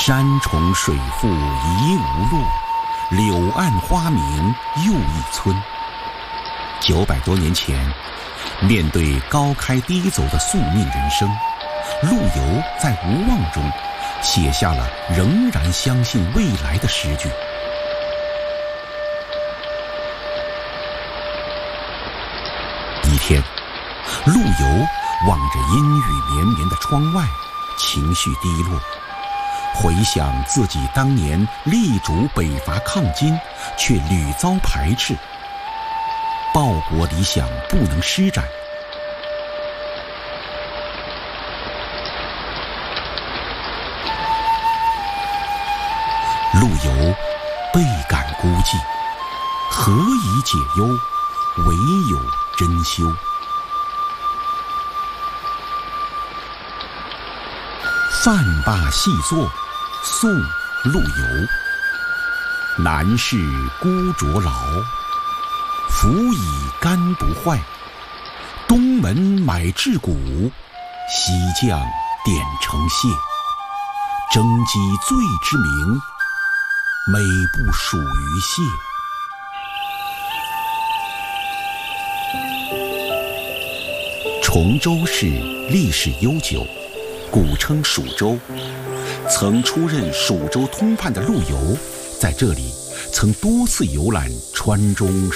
山重水复疑无路，柳暗花明又一村。900多年前，面对高开低走的宿命人生，陆游在无望中写下了仍然相信未来的诗句。一天，陆游望着阴雨绵绵的窗外，情绪低落，回想自己当年力主北伐抗金，却屡遭排斥，报国理想不能施展。陆游倍感孤寂，何以解忧，唯有真修。饭罢细作，宋·陆游。南市孤酌劳，辅以干不坏。东门买雉骨，西将点成蟹。征击罪之名，美不属于谢。崇州市历史悠久，古称蜀州。曾出任蜀州通判的陆游，在这里曾多次游览川中